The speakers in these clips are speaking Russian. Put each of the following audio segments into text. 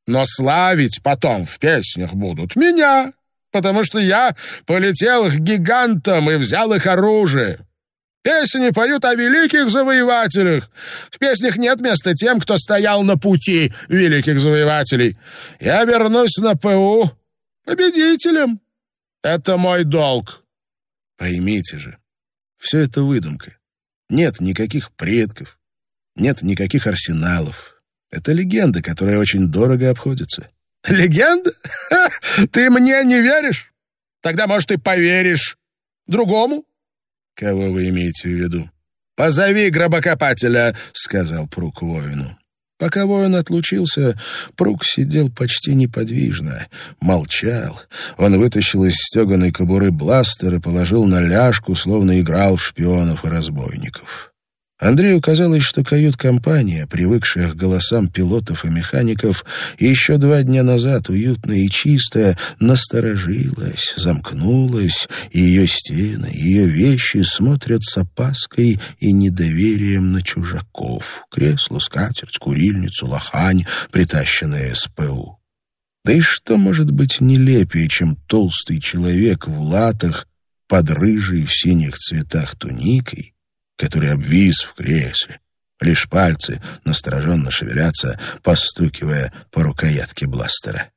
Но славить потом в песнях будут меня, потому что я полетел к гигантам и взял их оружие. Песни поют о великих завоевателях. В песнях нет места тем, кто стоял на пути великих завоевателей. Я вернусь на ПУ победителем. Это мой долг». Поймите же, все это выдумка. Нет никаких предков, нет никаких арсеналов. Это легенда, которая очень дорого обходится. «Легенда? Ха! Ты мне не веришь? Тогда, может, и поверишь другому?» «Кого вы имеете в виду?» «Позови гробокопателя», — сказал Прук воину. Пока воин отлучился, Прук сидел почти неподвижно, молчал. Он вытащил из стеганой кобуры бластер и положил на ляжку, словно играл в шпионов и разбойников. Андрею казалось, что кают-компания, привыкшая к голосам пилотов и механиков, еще 2 дня назад уютно и чисто насторожилась, замкнулась, и ее стены, ее вещи смотрят с опаской и недоверием на чужаков. Кресло, скатерть, курильницу, лохань, притащенные с ПУ. Да и что может быть нелепее, чем толстый человек в латах под рыжей в синих цветах туникой, который обвис в кресле. Лишь пальцы настороженно шевелятся, постукивая по рукоятке бластера.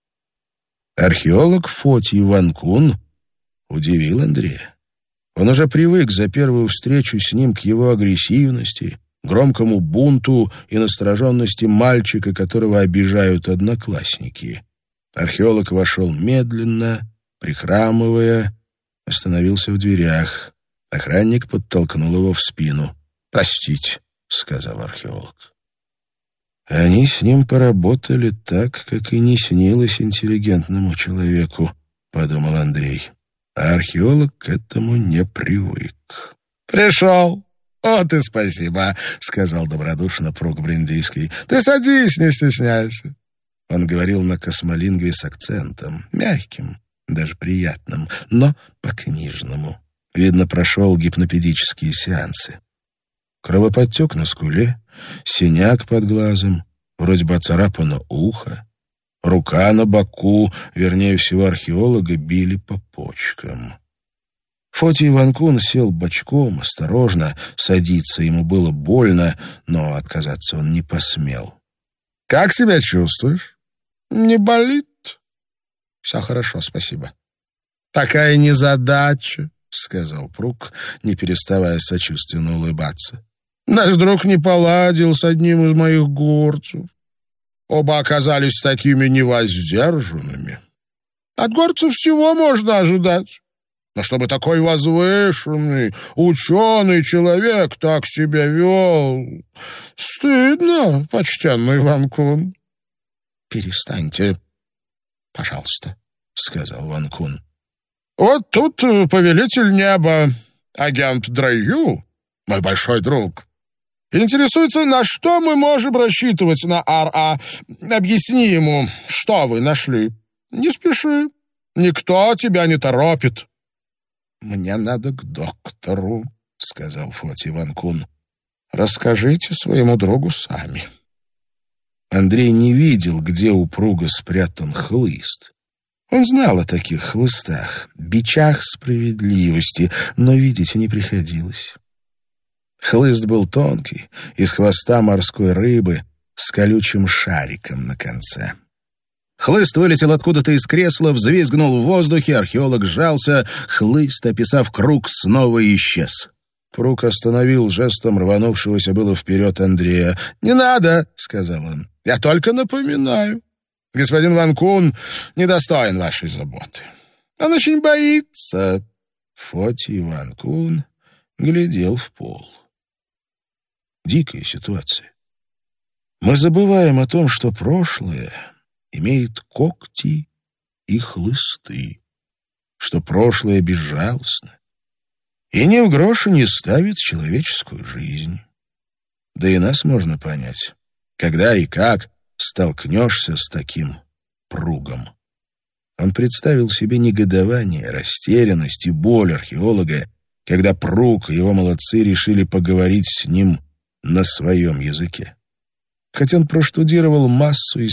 Археолог Фотий Ванкун удивил Андрея. Он уже привык за первую встречу с ним к его агрессивности, громкому бунту и настороженности мальчика, которого обижают одноклассники. Археолог вошел медленно, прихрамывая, остановился в дверях. Охранник подтолкнул его в спину. «Простите», — сказал археолог. Они с ним поработали так, как и не снилось интеллигентному человеку, подумал Андрей. А археолог к этому не привык. «Пришел. Вот и спасибо», — сказал добродушно Прук Бриндийский. «Ты садись, не стесняйся». Он говорил на космолингве с акцентом, мягким, даже приятным, но по-книжному. Видно, прошел гипнопедические сеансы. Кровоподтек на скуле, синяк под глазом, вроде бы оцарапано ухо, рука на боку, вернее всего археолога, били по почкам. Фотий Ванкун сел бочком, осторожно, садиться ему было больно, но отказаться он не посмел. «Как себя чувствуешь? Не болит?» «Все хорошо, спасибо». «Такая незадача», — сказал Прук, не переставая сочувственно улыбаться. «Наш друг не поладил с одним из моих горцев. Оба оказались такими невоздержанными. От горцев всего можно ожидать. Но чтобы такой возвышенный, ученый человек так себя вел... Стыдно, почтенный Ванкун». «Перестаньте, пожалуйста», — сказал Ванкун. «Вот тут повелитель неба, агент Драю, мой большой друг, интересуется, на что мы можем рассчитывать на РА. Объясни ему, что вы нашли. Не спеши, никто тебя не торопит». «Мне надо к доктору», — сказал Фотий Ванкун. «Расскажите своему другу сами». Андрей не видел, где у Пруга спрятан хлыст. Он знал о таких хлыстах, бичах справедливости, но видеть не приходилось. Хлыст был тонкий, из хвоста морской рыбы, с колючим шариком на конце. Хлыст вылетел откуда-то из кресла, взвизгнул в воздухе, археолог сжался, хлыст, описав круг, снова исчез. Прук остановил жестом рванувшегося было вперед Андрея. «Не надо», — сказал он, — «я только напоминаю. Господин Ванкун недостоин вашей заботы. Он очень боится». Фотий Ванкун глядел в пол. Дикая ситуация. Мы забываем о том, что прошлое имеет когти и хлысты, что прошлое безжалостно и ни в грош не ставит человеческую жизнь. Да и нас можно понять, когда и как столкнешься с таким Пругом. Он представил себе негодование, растерянность и боль археолога, когда Пруг и его молодцы решили поговорить с ним на своем языке. Хотя он проштудировал массу